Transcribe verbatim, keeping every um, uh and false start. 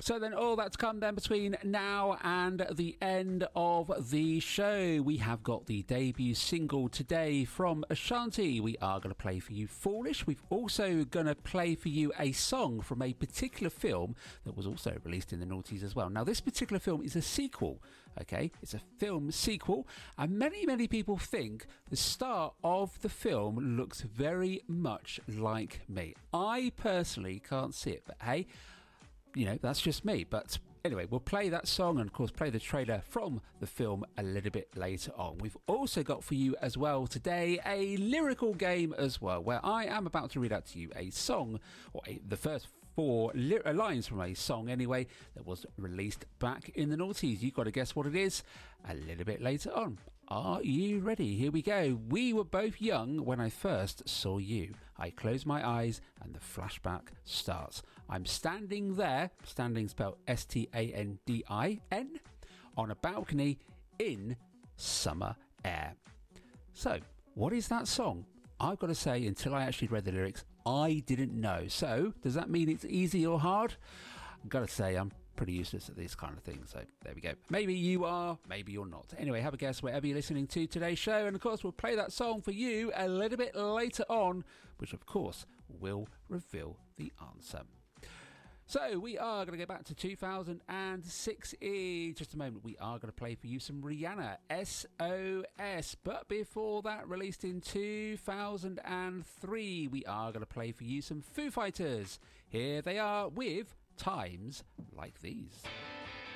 So then all that's come then between now and the end of the show, we have got the debut single today from Ashanti. We are going to play for you Foolish. We've also going to play for you a song from a particular film that was also released in the noughties as well. Now this particular film is a sequel, okay? It's a film sequel, and many, many people think the star of the film looks very much like me. I personally can't see it, but hey, you know, that's just me. But anyway, we'll play that song and, of course, play the trailer from the film a little bit later on. We've also got for you as well today a lyrical game as well, where I am about to read out to you a song, or a, the first four li- lines from a song anyway, that was released back in the noughties. You've got to guess what it is a little bit later on. Are you ready? Here we go. We were both young when I first saw you. I close my eyes and the flashback starts. I'm standing there, standing spelled S T A N D I N, on a balcony in summer air. So, what is that song? I've got to say, until I actually read the lyrics, I didn't know. So, does that mean it's easy or hard? I've got to say, I'm pretty useless at these kind of things, so there we go. Maybe you are, maybe you're not. Anyway, have a guess wherever you're listening to today's show, and of course we'll play that song for you a little bit later on, which of course will reveal the answer. So we are going to go back to two thousand six. In just a moment, we are going to play for you some Rihanna, S O S. But before that, released in two thousand three, we are going to play for you some Foo Fighters. Here they are with Times Like These.